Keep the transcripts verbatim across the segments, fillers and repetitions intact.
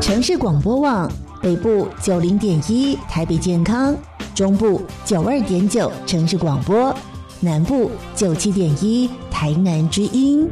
城市广播网北部九零点一台北健康，中部九二点九城市广播，南部九七点一台南之音。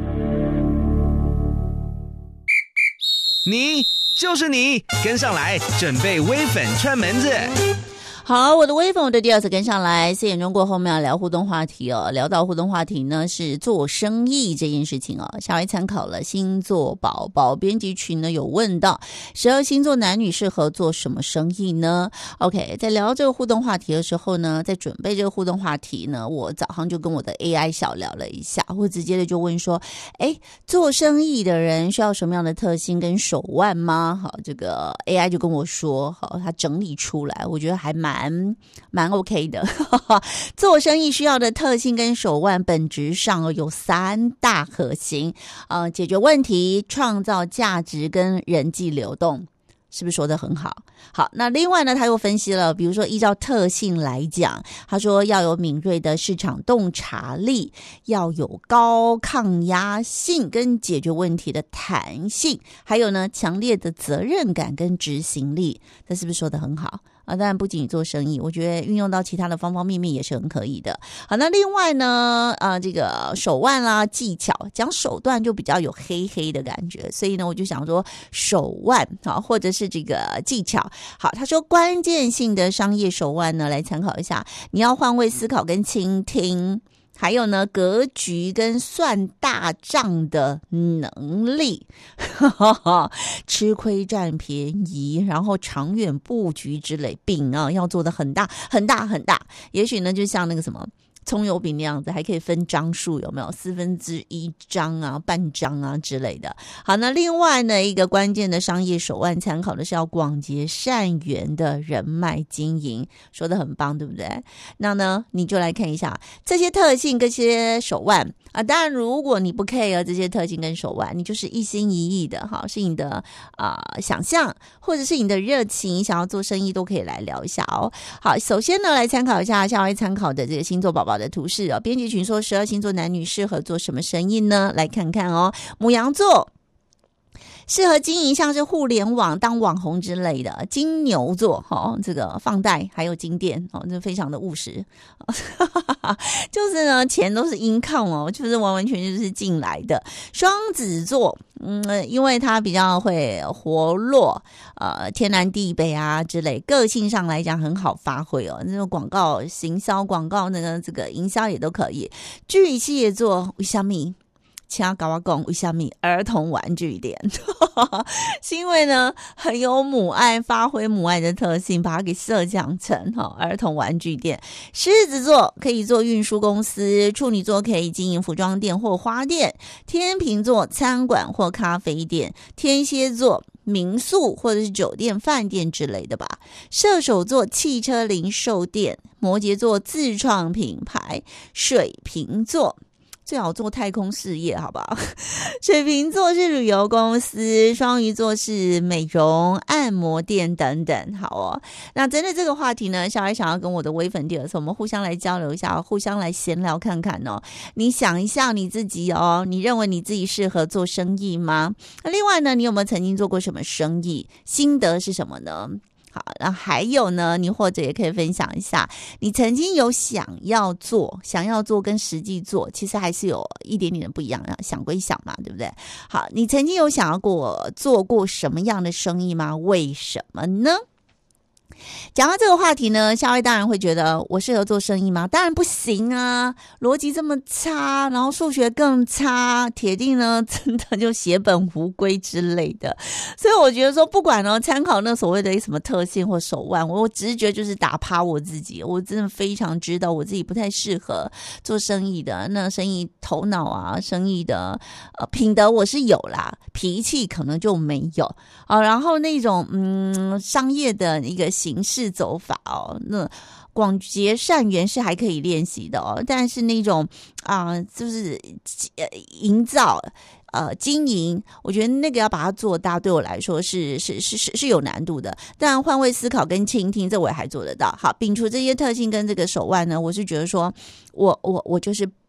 你就是你，跟上来，准备微粉串门子。 好，我的微风，我的第二次跟上来。四点钟过后，我们要聊互动话题哦。聊到互动话题呢，是做生意这件事情哦。稍微参考了星座宝宝编辑群呢，有问到十二星座男女适合做什么生意呢 ？OK， 在聊这个互动话题的时候呢，在准备这个互动话题呢，我早上就跟我的 A I 小聊了一下，我直接的就问说，哎，做生意的人需要什么样的特性跟手腕吗？好，这个 A I 就跟我说，好，他整理出来，我觉得还蛮。蛮蛮 OK 的做生意需要的特性跟手腕本质上有三大核心，呃，解决问题、创造价值跟人际流动，是不是说得很好？好，那另外呢，他又分析了，比如说依照特性来讲，他说要有敏锐的市场洞察力，要有高抗压性跟解决问题的弹性，还有呢，强烈的责任感跟执行力，这是不是说得很好？啊，当然不仅做生意，我觉得运用到其他的方方面面也是很可以的。好，那另外呢，呃，这个手腕啦、技巧，讲手段就比较有黑黑的感觉，所以呢，我就想说手腕好，或者是这个技巧。好，他说关键性的商业手腕呢，来参考一下，你要换位思考跟倾听。还有呢，格局跟算大账的能力吃亏占便宜，然后长远布局之类，饼啊要做得很大很大很大，也许呢就像那个什么葱油饼那样子，还可以分张数，有没有四分之一张啊、半张啊之类的。好，那另外呢，一个关键的商业手腕参考的是要广结善缘的人脉经营，说得很棒，对不对？那呢，你就来看一下这些特性跟这些手腕啊。当然，如果你不 care 这些特性跟手腕，你就是一心一意的，哈，是你的啊、呃、想象或者是你的热情，想要做生意都可以来聊一下哦。好，首先呢，来参考一下下回参考的这个星座宝宝的图示哦。编辑群说十二星座男女适合做什么生意呢？来看看哦。牡羊座适合经营像是互联网当网红之类的，金牛座哦，这个放贷还有金店哦，这非常的务实，就是呢钱都是 income 哦，就是完完全全就是进来的。双子座，嗯，因为他比较会活络，呃，天南地北啊之类，个性上来讲很好发挥哦，那种广告行销、广告那个这个营销也都可以。巨蟹座，为什么？请跟我讲为什么儿童玩具店是因为呢很有母爱，发挥母爱的特性，把它给设想成儿童玩具店。狮子座可以做运输公司，处女座可以经营服装店或花店，天秤座餐馆或咖啡店，天蝎座民宿或者是酒店饭店之类的吧，射手座汽车零售店，摩羯座自创品牌，水瓶座最好做太空事业，好不好？水瓶座是旅游公司，双鱼座是美容按摩店等等。好哦，那针对这个话题呢，小孩想要跟我的微粉第二次，我们互相来交流一下，互相来闲聊看看哦。你想一下你自己哦，你认为你自己适合做生意吗？那另外呢，你有没有曾经做过什么生意？心得是什么呢？好，然后还有呢，你或者也可以分享一下，你曾经有想要做，想要做跟实际做，其实还是有一点点的不一样，想归想嘛，对不对？好，你曾经有想要过做过什么样的生意吗？为什么呢？讲到这个话题呢，夏薇当然会觉得我适合做生意吗？当然不行啊，逻辑这么差，然后数学更差，铁定呢真的就血本无归之类的。所以我觉得说，不管呢参考那所谓的什么特性或手腕，我直觉就是打趴我自己，我真的非常知道我自己不太适合做生意的。那生意头脑啊，生意的呃品德我是有啦，脾气可能就没有啊。然后那种嗯商业的一个形式走法哦，那广结善缘是还可以练习的哦，但是那种啊、呃，就是呃营造呃经营，我觉得那个要把它做大，对我来说是是是是是有难度的。但换位思考跟倾听，这我也还做得到。好，摒除这些特性跟这个手腕呢，我是觉得说我我我就是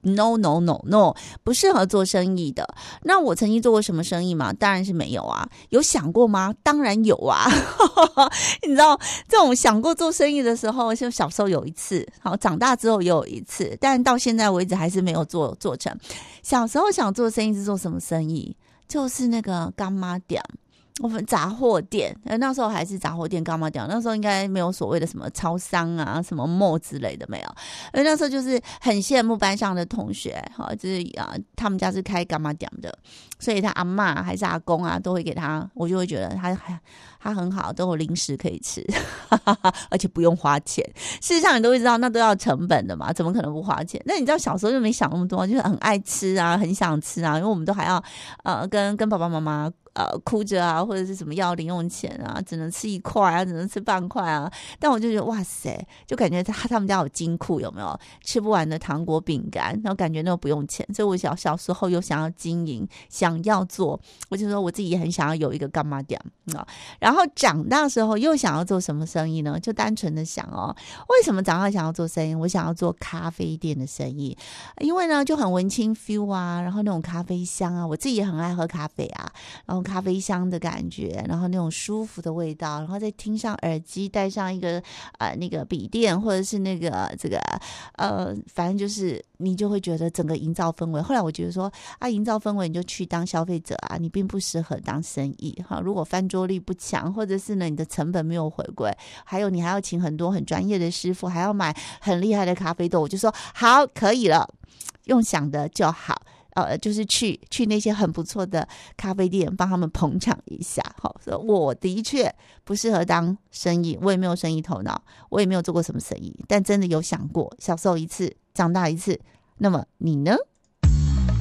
No no no no， 不适合做生意的。那我曾经做过什么生意吗？当然是没有啊。有想过吗？当然有啊。你知道这种想过做生意的时候，就小时候有一次，好，长大之后也有一次，但到现在为止还是没有做做成。小时候想做生意是做什么生意？就是那个干妈店。我们杂货店，那时候还是杂货店干嘛店，那时候应该没有所谓的什么超商啊、什么 mall 之类的没有。而那时候就是很羡慕班上的同学，哈，就是啊，他们家是开干嘛店的，所以他阿嬷还是阿公啊，都会给他，我就会觉得他他很好，都有零食可以吃，而且不用花钱。事实上你都会知道，那都要成本的嘛，怎么可能不花钱？那你知道小时候就没想那么多，就是很爱吃啊，很想吃啊，因为我们都还要呃跟跟爸爸妈妈。呃，哭着啊，或者是什么要零用钱啊，只能吃一块啊，只能吃半块啊。但我就觉得哇塞，就感觉他他们家有金库，有没有吃不完的糖果饼干？然后感觉那个不用钱，所以我小小时候有想要经营，想要做，我就说我自己也很想要有一个干妈店啊。然后长大的时候又想要做什么生意呢？就单纯的想哦，为什么长大想要做生意？我想要做咖啡店的生意，因为呢就很文青 feel 啊，然后那种咖啡香啊，我自己也很爱喝咖啡啊，然后咖啡香的感觉，然后那种舒服的味道，然后再听上耳机，带上一个呃那个笔电或者是那个这个呃，反正就是你就会觉得整个营造氛围。后来我觉得说啊，营造氛围你就去当消费者啊，你并不适合当生意哈。如果翻桌率不强，或者是呢你的成本没有回归，还有你还要请很多很专业的师傅，还要买很厉害的咖啡豆，我就说好，可以了，用想的就好。呃，就是去去那些很不错的咖啡店，帮他们捧场一下。好，所以我的确不适合当生意，我也没有生意头脑，我也没有做过什么生意，但真的有想过，小时候一次，长大一次。那么你呢？